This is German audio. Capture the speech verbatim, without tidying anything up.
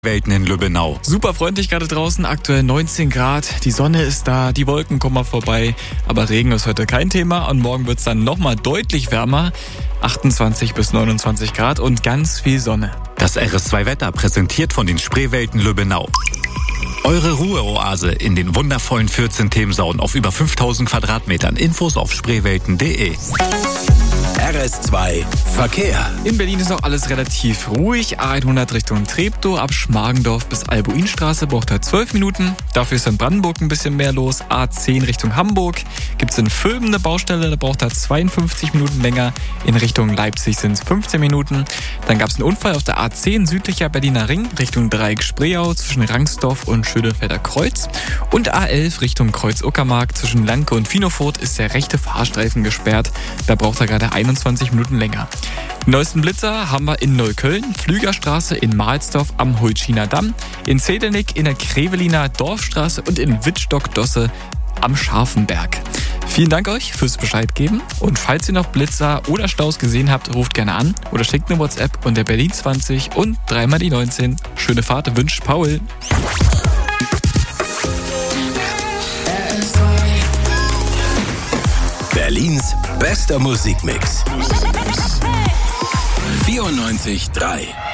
Welten in Lübbenau. Super freundlich gerade draußen, aktuell neunzehn Grad, die Sonne ist da, die Wolken kommen mal vorbei, aber Regen ist heute kein Thema und morgen wird es dann nochmal deutlich wärmer, achtundzwanzig bis neunundzwanzig Grad und ganz viel Sonne. Das R S zwei Wetter präsentiert von den Spreewelten Lübbenau. Eure Ruheoase in den wundervollen vierzehn Themensauen auf über fünftausend Quadratmetern. Infos auf spreewelten punkt de. R S zwei Verkehr. In Berlin ist noch alles relativ ruhig. A hundert Richtung Treptow, ab Schmargendorf bis Albuinstraße braucht er zwölf Minuten. Dafür ist in Brandenburg ein bisschen mehr los. A zehn Richtung Hamburg gibt es in Vülben eine Baustelle, da braucht er zweiundfünfzig Minuten länger. In Richtung Leipzig sind es fünfzehn Minuten. Dann gab es einen Unfall auf der A zehn südlicher Berliner Ring Richtung Dreieck-Spreeau zwischen Rangsdorf und Schönefelder Kreuz. Und A elf Richtung Kreuz-Uckermark zwischen Lanke und Finofurt ist der rechte Fahrstreifen gesperrt. Da braucht er gerade einundzwanzig Minuten länger. Die neuesten Blitzer haben wir in Neukölln, Pflügerstraße in Mahlsdorf am Hultschiner Damm, in Zedelnick in der Kreveliner Dorfstraße und in Wittstock-Dosse am Scharfenberg. Vielen Dank euch fürs Bescheid geben und falls ihr noch Blitzer oder Staus gesehen habt, ruft gerne an oder schickt eine WhatsApp unter Berlin zwanzig und dreimal die neunzehn. Schöne Fahrt wünscht Paul. Berlins bester Musikmix. vierundneunzig Komma drei